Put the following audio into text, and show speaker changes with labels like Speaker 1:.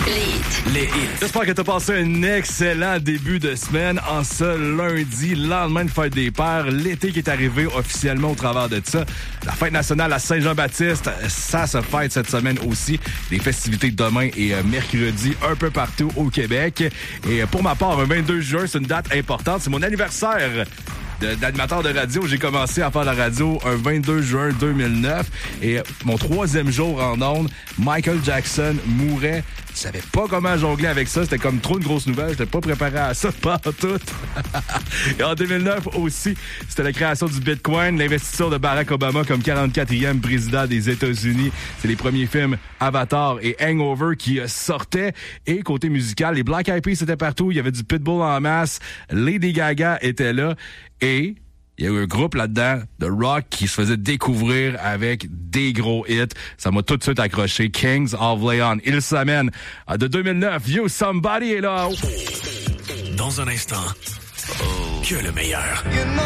Speaker 1: Les hits.
Speaker 2: J'espère que tu as passé un excellent début de semaine en ce lundi, lendemain de fête des pères. L'été qui est arrivé officiellement au travers de ça. La fête nationale à Saint-Jean-Baptiste, ça se fête cette semaine aussi. Des festivités demain et mercredi un peu partout au Québec. Et pour ma part, un 22 juin, c'est une date importante. C'est mon anniversaire d'animateur de radio. J'ai commencé à faire la radio un 22 juin 2009 et mon 3e jour en ondes, Michael Jackson mourait. Je savais pas comment jongler avec ça. C'était comme trop une grosse nouvelle. J'étais pas préparé à ça partout. Et en 2009 aussi, c'était la création du Bitcoin, l'investiture de Barack Obama comme 44e président des États-Unis. C'est les premiers films Avatar et Hangover qui sortaient. Et côté musical, les Black Eyed Peas étaient partout. Il y avait du Pitbull en masse. Lady Gaga était là. Et il y a eu un groupe là-dedans de rock qui se faisait découvrir avec des gros hits. Ça m'a tout de suite accroché. Kings of Leon. Il s'amène de 2009. You Somebody est là.
Speaker 1: Dans un instant, que le meilleur.